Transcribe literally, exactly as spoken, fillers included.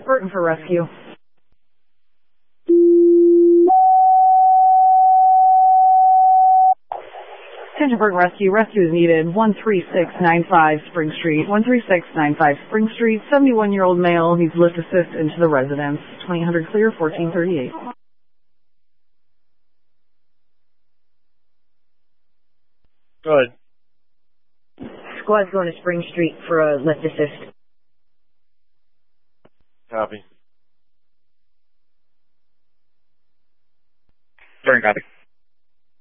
Burton for rescue. Attention Burton Rescue. Rescue is needed. one three six nine five Spring Street. one three six nine five Spring Street. seventy-one-year-old male needs lift assist into the residence. twenty hundred clear, fourteen thirty-eight. Go ahead. Squad's going to Spring Street for a lift assist. Copy. Burton, copy.